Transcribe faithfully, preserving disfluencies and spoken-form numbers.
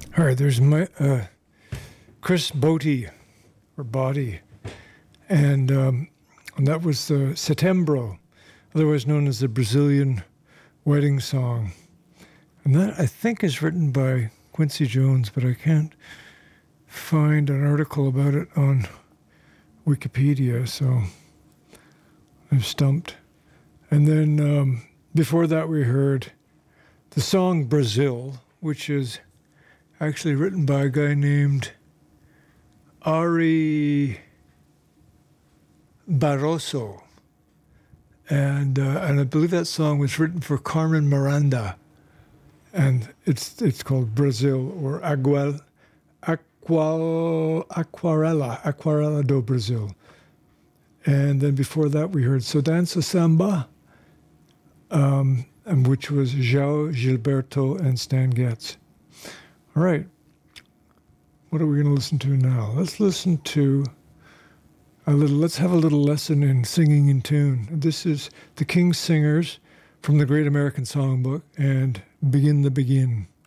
All right, there's my uh, Chris Botti, or Botti, and, um, and that was uh, Setembro, otherwise known as the Brazilian wedding song. And that, I think, is written by Quincy Jones, but I can't find an article about it on Wikipedia, so I'm stumped. And then um, before that, we heard the song Brazil, which is actually written by a guy named Ari Barroso. And uh, and I believe that song was written for Carmen Miranda. And it's it's called Brazil, or Aguel, Aqua, Aquarela, Aquarela do Brazil. And then before that, we heard So Dança Samba, um, and which was João Gilberto and Stan Getz. All right, what are we going to listen to now? Let's listen to a little, let's have a little lesson in singing in tune. This is the King's Singers from the Great American Songbook, and Begin the Begin.